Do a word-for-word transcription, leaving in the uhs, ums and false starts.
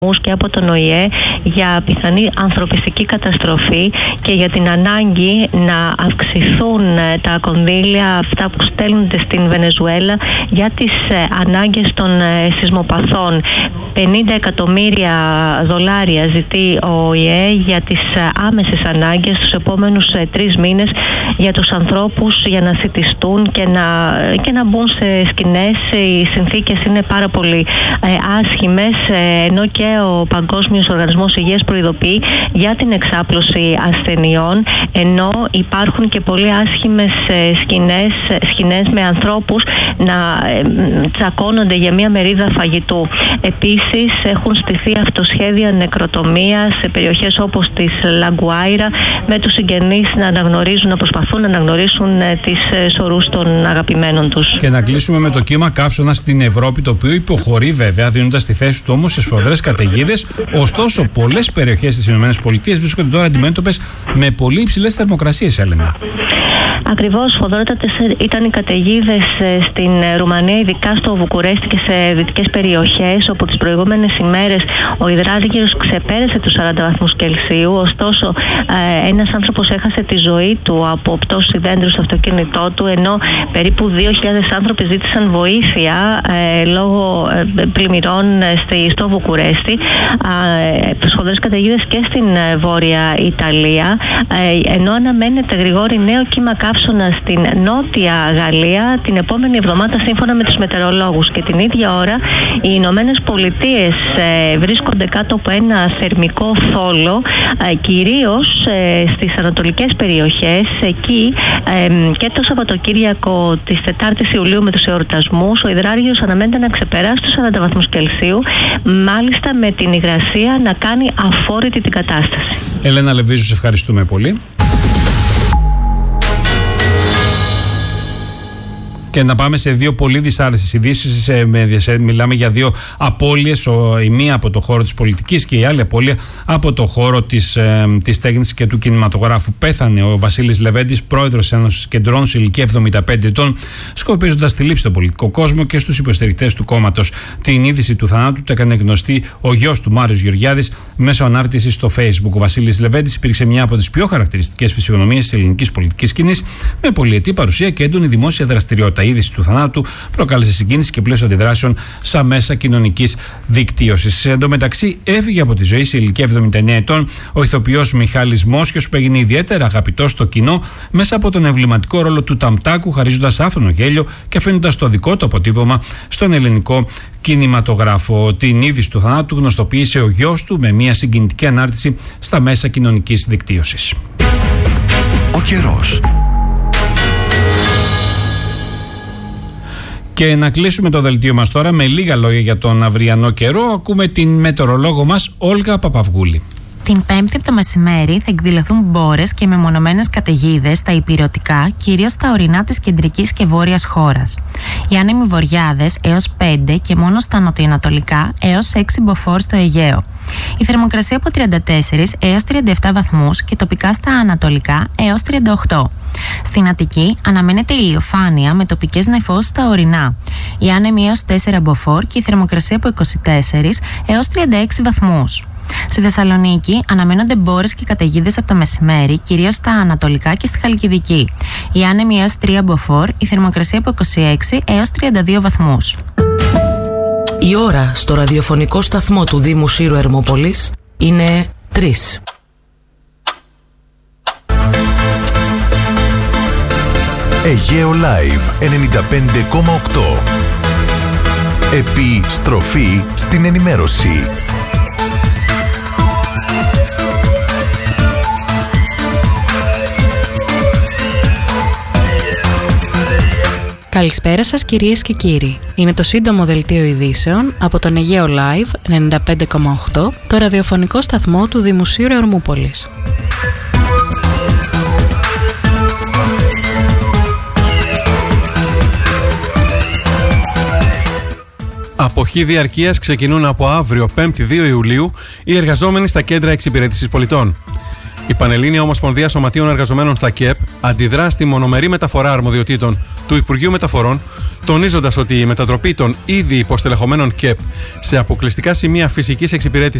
και από τον Ο Η Ε για πιθανή ανθρωπιστική καταστροφή και για την ανάγκη να αυξηθούν τα κονδύλια αυτά που στέλνονται στην Βενεζουέλα για τις ανάγκες των σεισμοπαθών. πενήντα εκατομμύρια δολάρια ζητεί ο Ο Η Ε για τις άμεσες ανάγκες τους επόμενους τρεις μήνες για τους ανθρώπους για να σιτιστούν και να, και να μπουν σε σκηνές. Οι συνθήκες είναι πάρα πολύ ε, άσχημες, ε, ενώ και ο Παγκόσμιος Οργανισμός Υγείας προειδοποιεί για την εξάπλωση ασθενειών, ενώ υπάρχουν και πολύ άσχημες ε, σκηνές, σκηνές με ανθρώπους να ε, τσακώνονται για μια μερίδα φαγητού. Επίσης έχουν στηθεί αυτοσχέδια νεκροτομία σε περιοχές όπως της Λαγκουάιρα, με τους συγγενείς να αναγνωρίζουν, να προσπαθούν να αναγνωρίσουν ε, τις ε, σωρούς των αγαπημένων τους. Και να κλείσουμε με το κύμα καύσωνα στην Ευρώπη, το οποίο υποχωρεί βέβαια, δίνοντας τη θέση του όμως σε σφοδρές καταιγίδες. Ωστόσο, πολλές περιοχές της ΗΠΑ βρίσκονται τώρα αντιμέτωπες με πολύ υψηλές θερμοκρασίες, Έλενα. Ακριβώς, σφοδρότατες ήταν οι καταιγίδες στην Ρουμανία, ειδικά στο Βουκουρέστι και σε δυτικές περιοχές, όπου τις προηγούμενες ημέρες ο υδράργυρος ξεπέρασε τους σαράντα βαθμούς Κελσίου. Ωστόσο, ένας άνθρωπος έχασε τη ζωή του από πτώση δέντρου στο αυτοκίνητό του, ενώ περίπου δύο χιλιάδες άνθρωποι ζήτησαν βοήθεια ε, λόγω ε, πλημμυρών στο Βουκουρέστι. Ε, σφοδρές καταιγίδες και στην Βόρεια Ιταλία, ε, ενώ αναμένεται γρηγόρη νέο κύμα καύσωνα στην Νότια Γαλλία την επόμενη εβδομάδα, σύμφωνα με τους μετεωρολόγους. Και την ίδια ώρα οι Ηνωμένες Πολιτείες ε, βρίσκονται κάτω από ένα θερμικό θόλο, ε, κυρίως ε, στις ανατολικές περιοχές. Εκεί ε, και το Σαββατοκύριακο της τετάρτης Ιουλίου με τους εορτασμούς, ο υδράργυρος αναμένεται να ξεπεράσει τους σαράντα βαθμούς Κελσίου, μάλιστα με την υγρασία να κάνει αφόρητη την κατάσταση. Έλενα Λεβίζου, σε ευχαριστούμε πολύ. Και να πάμε σε δύο πολύ δυσάρεστες ειδήσεις. Μιλάμε για δύο απώλειες. Η μία από το χώρο της πολιτικής και η άλλη απώλεια από το χώρο της, ε, της τέχνης και του κινηματογράφου. Πέθανε ο Βασίλης Λεβέντης, πρόεδρος Ένωσης Κεντρών, σε ηλικία εβδομήντα πέντε ετών, σκοπίζοντας τη λήψη στον πολιτικό κόσμο και στους υποστηρικτές του κόμματος. Την είδηση του θανάτου το έκανε γνωστή ο γιος του, Μάριος Γεωργιάδης, μέσω ανάρτησης στο Facebook. Ο Βασίλης Λεβέντης υπήρξε μια από τις πιο χαρακτηριστικές φυσιογνωμίες της ελληνικής πολιτικής σκηνής, με πολυετή παρουσία και έντονη δημόσια δραστηριότητα. Η είδηση του θανάτου προκάλεσε συγκίνηση και πλαίσιο αντιδράσεων στα μέσα κοινωνικής δικτύωσης. Εν τω μεταξύ, έφυγε από τη ζωή σε ηλικία εβδομήντα εννέα ετών ο ηθοποιός Μιχάλης Μόσχιος, που έγινε ιδιαίτερα αγαπητός στο κοινό μέσα από τον εμβληματικό ρόλο του Ταμτάκου, χαρίζοντας άφθονο γέλιο και αφήνοντας το δικό του αποτύπωμα στον ελληνικό κινηματογράφο. Την είδηση του θανάτου γνωστοποίησε ο γιος του με μια συγκινητική ανάρτηση στα μέσα κοινωνικής δικτύωσης. Ο καιρός. Και να κλείσουμε το δελτίο μας τώρα με λίγα λόγια για τον αυριανό καιρό. Ακούμε την μετεωρολόγο μας Όλγα Παπαυγούλη. Την Πέμπτη από το μεσημέρι θα εκδηλωθούν μπόρες και μεμονωμένες καταιγίδες στα ηπειρωτικά, κυρίως στα ορεινά της κεντρικής και βόρειας χώρας. Οι άνεμοι βορειάδες έως πέντε και μόνο στα νοτιοανατολικά έως έξι μποφόρ στο Αιγαίο. Η θερμοκρασία από τριάντα τέσσερα έως τριάντα επτά βαθμούς και τοπικά στα ανατολικά έως τριάντα οκτώ. Στην Αττική αναμένεται ηλιοφάνεια με τοπικές νεφώσεις στα ορεινά. Οι άνεμοι έως τέσσερα μποφόρ και η θερμοκρασία από είκοσι τέσσερα έως τριάντα έξι βαθμούς. Στη Θεσσαλονίκη αναμένονται μπόρες και καταιγίδες από το μεσημέρι, κυρίως στα ανατολικά και στη Χαλκιδική. Οι άνεμοι έως τρία μποφόρ, η θερμοκρασία από είκοσι έξι έως τριάντα δύο βαθμούς. Η ώρα στο ραδιοφωνικό σταθμό του Δήμου Σύρου Ερμόπολης είναι τρεις. Αιγαίο Live ενενήντα πέντε κόμμα οκτώ. Επιστροφή στην ενημέρωση. Καλησπέρα σας κυρίες και κύριοι. Είναι το σύντομο δελτίο ειδήσεων από τον Αιγαίο Live ενενήντα πέντε κόμμα οκτώ, το ραδιοφωνικό σταθμό του Δημοσίου Ερμούπολης. Αποχή διαρκείας ξεκινούν από αύριο, πέμπτη δύο Ιουλίου, οι εργαζόμενοι στα κέντρα εξυπηρέτησης πολιτών. Η Πανελλήνια Ομοσπονδία Σωματείων Εργαζομένων στα ΚΕΠ αντιδρά στη μονομερή μεταφορά αρμοδιοτήτων του Υπουργείου Μεταφορών, τονίζοντας ότι η μετατροπή των ήδη υποστελεχωμένων ΚΕΠ σε αποκλειστικά σημεία φυσικής εξυπηρέτησης